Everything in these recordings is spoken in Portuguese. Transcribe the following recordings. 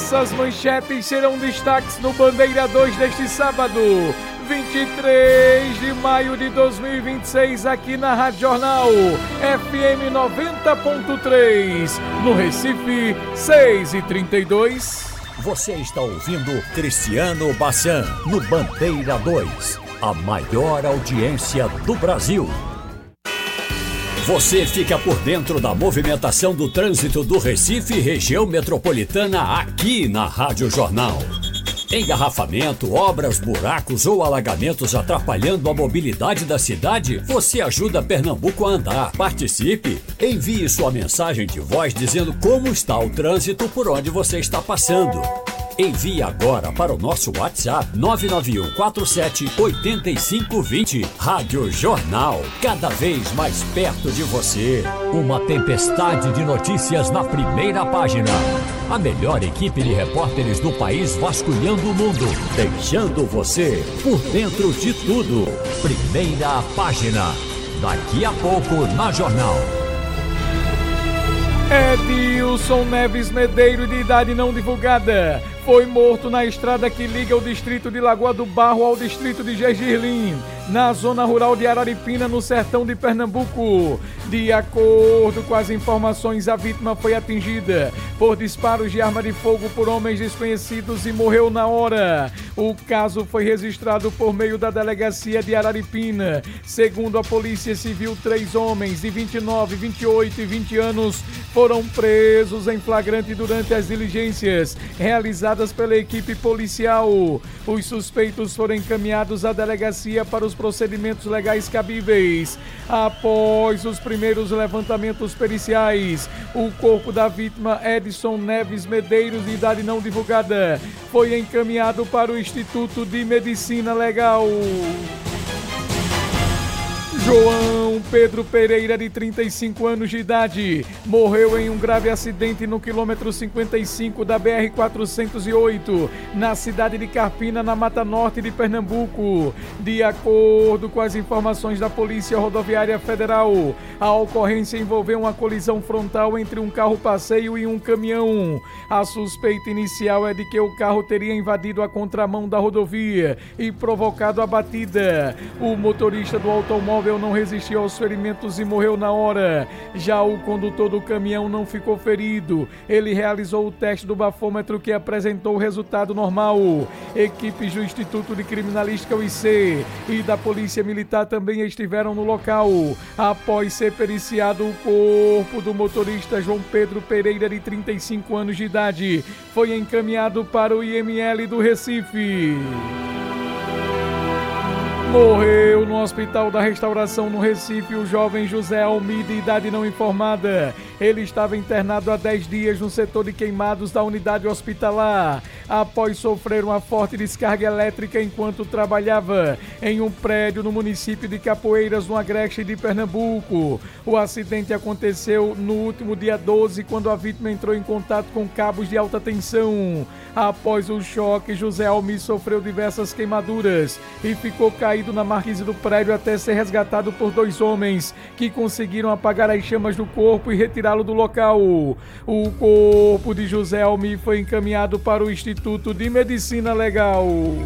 Essas manchetes serão destaques no Bandeira 2 deste sábado, 23 de maio de 2026, aqui na Rádio Jornal FM 90.3, no Recife, 6h32. Você está ouvindo Cristiano Bassan, no Bandeira 2, a maior audiência do Brasil. Você fica por dentro da movimentação do trânsito do Recife e região metropolitana aqui na Rádio Jornal. Engarrafamento, obras, buracos ou alagamentos atrapalhando a mobilidade da cidade? Você ajuda Pernambuco a andar. Participe! Envie sua mensagem de voz dizendo como está o trânsito por onde você está passando. Envie agora para o nosso WhatsApp 991478520. Rádio Jornal, cada vez mais perto de você. Uma tempestade de notícias na primeira página. A melhor equipe de repórteres do país vasculhando o mundo, deixando você por dentro de tudo. Primeira página. Daqui a pouco na Jornal. Edilson Neves Medeiro, de idade não divulgada, foi morto na estrada que liga o distrito de Lagoa do Barro ao distrito de Gergelim, na zona rural de Araripina, no sertão de Pernambuco. De acordo com as informações, a vítima foi atingida por disparos de arma de fogo por homens desconhecidos e morreu na hora. O caso foi registrado por meio da delegacia de Araripina. Segundo a Polícia Civil, 3 homens de 29, 28 e 20 anos foram presos em flagrante durante as diligências realizadas pela equipe policial. Os suspeitos foram encaminhados à delegacia para os procedimentos legais cabíveis. Após os primeiros levantamentos periciais, o corpo da vítima, Edson Neves Medeiros, de idade não divulgada, foi encaminhado para o Instituto de Medicina Legal. João Pedro Pereira, de 35 anos de idade, morreu em um grave acidente no quilômetro 55 da BR-408, na cidade de Carpina, na Mata Norte de Pernambuco. De acordo com as informações da Polícia Rodoviária Federal, a ocorrência envolveu uma colisão frontal entre um carro-passeio e um caminhão. A suspeita inicial é de que o carro teria invadido a contramão da rodovia e provocado a batida. O motorista do automóvel não resistiu aos ferimentos e morreu na hora. Já o condutor do caminhão não ficou ferido. Ele realizou o teste do bafômetro, que apresentou o resultado normal. Equipes do Instituto de Criminalística, o IC, e da Polícia Militar também estiveram no local. Após ser periciado, o corpo do motorista João Pedro Pereira, de 35 anos de idade, foi encaminhado para o IML do Recife. Morreu no Hospital da Restauração, no Recife, o jovem José Almi, de idade não informada. Ele estava internado há 10 dias no setor de queimados da unidade hospitalar, após sofrer uma forte descarga elétrica enquanto trabalhava em um prédio no município de Capoeiras, no Agreste de Pernambuco. O acidente aconteceu no último dia 12, quando a vítima entrou em contato com cabos de alta tensão. Após o choque, José Almi sofreu diversas queimaduras e ficou caído na marquise do prédio até ser resgatado por 2 homens que conseguiram apagar as chamas do corpo e retirá-lo do local. O corpo de José Almi foi encaminhado para o Instituto de Medicina Legal.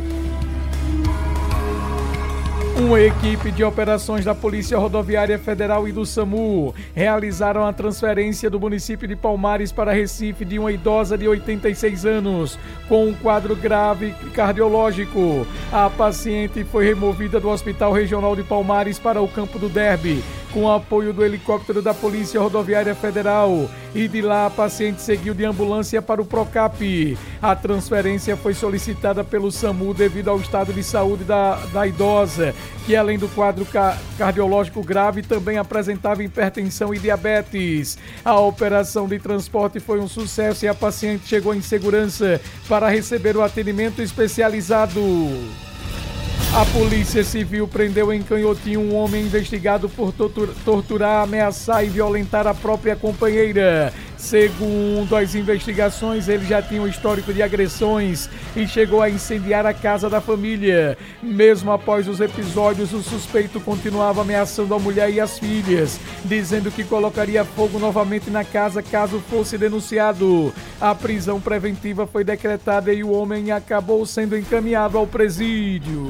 Uma equipe de operações da Polícia Rodoviária Federal e do SAMU realizaram a transferência do município de Palmares para Recife de uma idosa de 86 anos com um quadro grave cardiológico. A paciente foi removida do Hospital Regional de Palmares para o Campo do Derby, com apoio do helicóptero da Polícia Rodoviária Federal, e de lá a paciente seguiu de ambulância para o Procap. A transferência foi solicitada pelo SAMU devido ao estado de saúde da idosa, que além do quadro cardiológico grave também apresentava hipertensão e diabetes. A operação de transporte foi um sucesso e a paciente chegou em segurança para receber o atendimento especializado. A Polícia Civil prendeu em Canhotinho um homem investigado por torturar, ameaçar e violentar a própria companheira. Segundo as investigações, ele já tinha um histórico de agressões e chegou a incendiar a casa da família. Mesmo após os episódios, o suspeito continuava ameaçando a mulher e as filhas, dizendo que colocaria fogo novamente na casa caso fosse denunciado. A prisão preventiva foi decretada e o homem acabou sendo encaminhado ao presídio.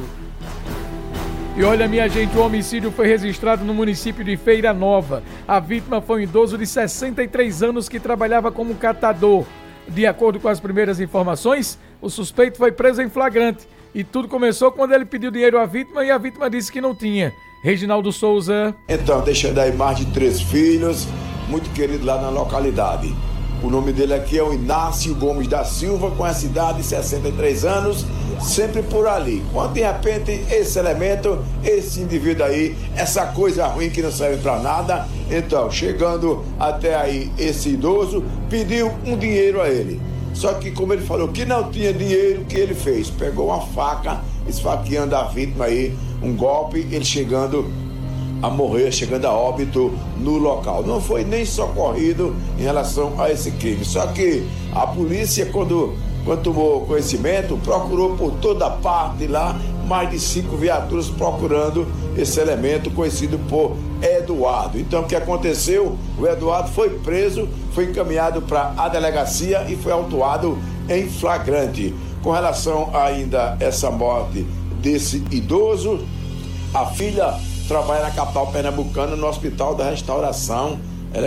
E olha, minha gente, o homicídio foi registrado no município de Feira Nova. A vítima foi um idoso de 63 anos que trabalhava como catador. De acordo com as primeiras informações, o suspeito foi preso em flagrante. E tudo começou quando ele pediu dinheiro à vítima e a vítima disse que não tinha. Reginaldo Souza. Então, deixando aí mais de 3 filhos, muito querido lá na localidade. O nome dele aqui é o Inácio Gomes da Silva, com a idade de 63 anos, sempre por ali. Quando de repente esse elemento, esse indivíduo aí, essa coisa ruim que não serve para nada, então, chegando até aí esse idoso, pediu um dinheiro a ele. Só que como ele falou que não tinha dinheiro, o que ele fez? Pegou uma faca, esfaqueando a vítima aí, um golpe, ele chegando a morrer, chegando a óbito no local. Não foi nem socorrido em relação a esse crime. Só que a polícia, quando tomou conhecimento, procurou por toda parte lá, mais de 5 viaturas procurando esse elemento conhecido por Eduardo. Então, o que aconteceu? O Eduardo foi preso, foi encaminhado para a delegacia e foi autuado em flagrante. Com relação ainda a essa morte desse idoso, a filha trabalha na capital pernambucana, no Hospital da Restauração. Ela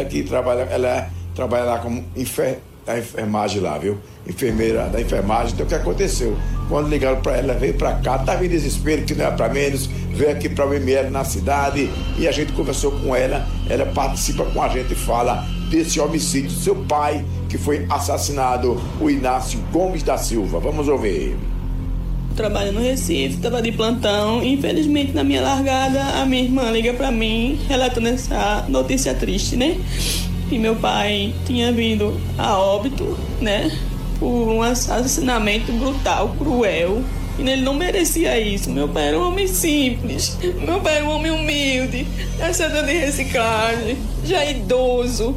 trabalha lá como enfermagem lá, viu? Enfermeira da enfermagem. Então, o que aconteceu? Quando ligaram para ela, veio para cá, estava em desespero, que não era para menos, veio aqui para o ML na cidade e a gente conversou com ela. Ela participa com a gente e fala desse homicídio do seu pai, que foi assassinado, o Inácio Gomes da Silva. Vamos ouvir. Trabalho no Recife, estava de plantão. Infelizmente, na minha largada, a minha irmã liga para mim, relatando essa notícia triste, né? Que meu pai tinha vindo a óbito, né? Por um assassinamento brutal, cruel. E ele não merecia isso. Meu pai era um homem simples. Meu pai era um homem humilde, caçador de reciclagem, já idoso.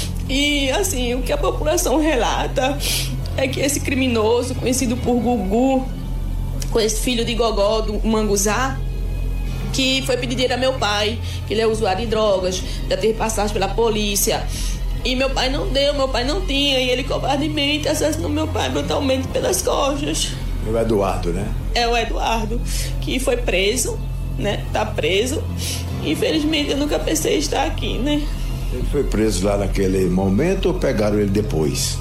E, assim, o que a população relata é que esse criminoso, conhecido por Gugu, com esse filho de Gogó do Manguzá, que foi pedir dinheiro a meu pai, que ele é usuário de drogas, já teve passagem pela polícia. E meu pai não deu, meu pai não tinha, e ele covardemente assassinou meu pai brutalmente pelas costas. O Eduardo, né? É o Eduardo, que foi preso, né? Tá preso. Infelizmente eu nunca pensei em estar aqui, né? Ele foi preso lá naquele momento ou pegaram ele depois?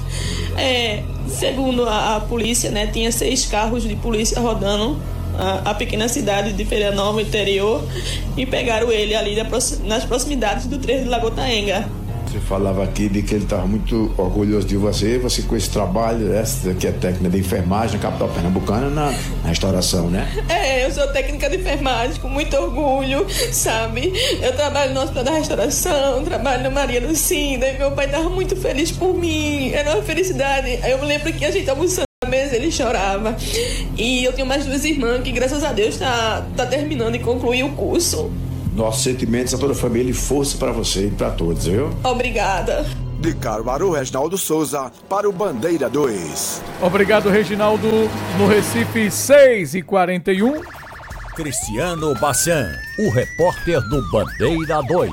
Segundo a polícia, né, tinha 6 carros de polícia rodando a pequena cidade de Feira Nova, interior, e pegaram ele ali nas proximidades do trevo de Lagotaenga. Você falava aqui de que ele estava muito orgulhoso de você com esse trabalho, essa que é técnica de enfermagem na capital pernambucana, na restauração, né? Eu sou técnica de enfermagem com muito orgulho, sabe? Eu trabalho no Hospital da Restauração, trabalho na Maria Lucinda, e meu pai estava muito feliz por mim, era uma felicidade. Eu me lembro que a gente almoçando na mesa, ele chorava. E eu tenho mais 2 irmãs que, graças a Deus, tá terminando e concluir o curso. Nossos sentimentos a toda a família e força para você e para todos, viu? Obrigada. De Caruaru, Reginaldo Souza, para o Bandeira 2. Obrigado, Reginaldo. No Recife, 6h41. Cristiano Bassan, o repórter do Bandeira 2.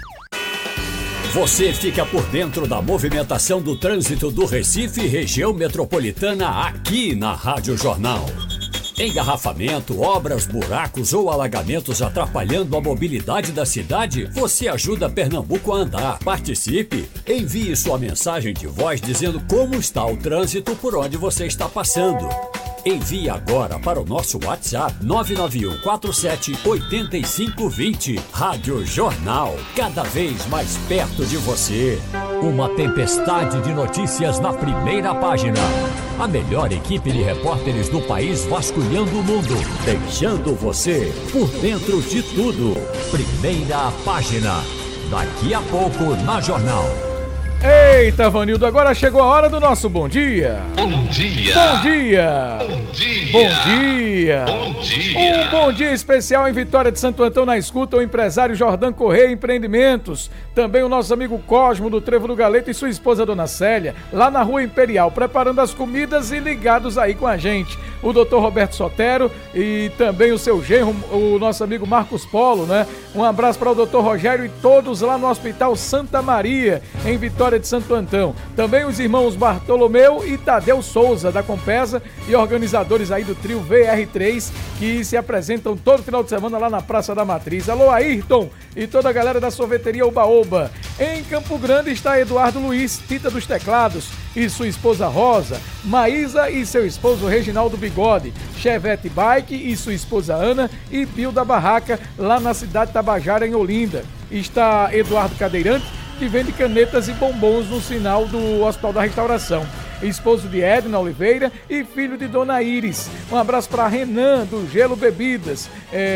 Você fica por dentro da movimentação do trânsito do Recife e região metropolitana aqui na Rádio Jornal. Engarrafamento, obras, buracos ou alagamentos atrapalhando a mobilidade da cidade? Você ajuda Pernambuco a andar. Participe! Envie sua mensagem de voz dizendo como está o trânsito por onde você está passando. Envie agora para o nosso WhatsApp 991 47 8520. Rádio Jornal, cada vez mais perto de você. Uma tempestade de notícias na primeira página. A melhor equipe de repórteres do país vasculhando o mundo, deixando você por dentro de tudo. Primeira página. Daqui a pouco na Jornal. Eita, Vanildo, agora chegou a hora do nosso bom dia. Bom dia. Bom dia. Bom dia. Bom dia. Bom dia. Um bom dia especial em Vitória de Santo Antão na escuta, o empresário Jordan Correia Empreendimentos. Também o nosso amigo Cosmo do Trevo do Galeto e sua esposa Dona Célia, lá na Rua Imperial, preparando as comidas e ligados aí com a gente. O doutor Roberto Sotero e também o seu genro, o nosso amigo Marcos Polo, né? Um abraço para o doutor Rogério e todos lá no Hospital Santa Maria, em Vitória de Santo Antão. Também os irmãos Bartolomeu e Tadeu Souza, da Compesa, e organizadores aí do trio VR3, que se apresentam todo final de semana lá na Praça da Matriz. Alô, Ayrton e toda a galera da sorveteria Oba-Oba. Em Campo Grande está Eduardo Luiz, Tita dos Teclados, e sua esposa Rosa, Maísa e seu esposo Reginaldo Bigode, Chevette Bike e sua esposa Ana e Pio da Barraca, lá na cidade de Tabajara, em Olinda. Está Eduardo Cadeirante, que vende canetas e bombons no sinal do Hospital da Restauração. Esposo de Edna Oliveira e filho de Dona Iris. Um abraço para Renan, do Gelo Bebidas,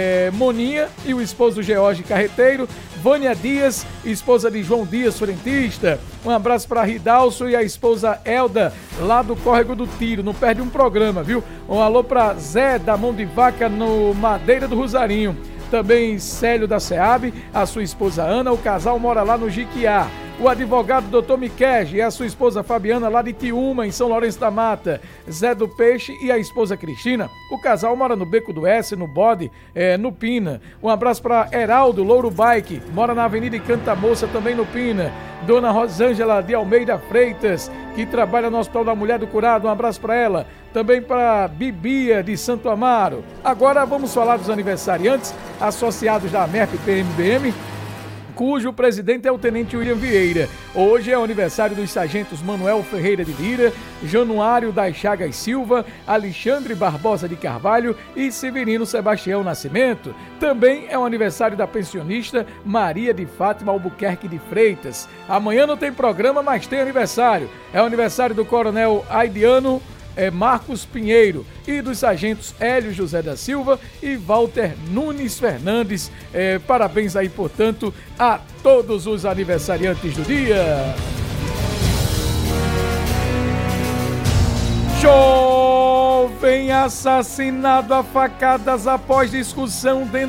Moninha e o esposo George Carreteiro, Vânia Dias, esposa de João Dias, frentista. Um abraço para Ridalso e a esposa Elda, lá do Córrego do Tiro. Não perde um programa, viu? Um alô para Zé, da Mão de Vaca, no Madeira do Rosarinho. Também Célio da Seab, a sua esposa Ana, o casal mora lá no Jiquiá. O advogado Dr. Miquel e a sua esposa Fabiana, lá de Tiúma, em São Lourenço da Mata. Zé do Peixe e a esposa Cristina. O casal mora no Beco do S, no Bode, no Pina. Um abraço para Heraldo Louro Bike, mora na Avenida Canta Moça, também no Pina. Dona Rosângela de Almeida Freitas, que trabalha no Hospital da Mulher do Curado. Um abraço para ela. Também para Bibia de Santo Amaro. Agora vamos falar dos aniversariantes associados da AMERP PMBM, cujo presidente é o Tenente William Vieira. Hoje é o aniversário dos sargentos Manuel Ferreira de Lira, Januário das Chagas Silva, Alexandre Barbosa de Carvalho e Severino Sebastião Nascimento. Também é o aniversário da pensionista Maria de Fátima Albuquerque de Freitas. Amanhã não tem programa, mas tem aniversário. É o aniversário do coronel Aidiano Marcos Pinheiro e dos sargentos Hélio José da Silva e Walter Nunes Fernandes. Parabéns aí, portanto, a todos os aniversariantes do dia. Jovem assassinado a facadas após discussão dentro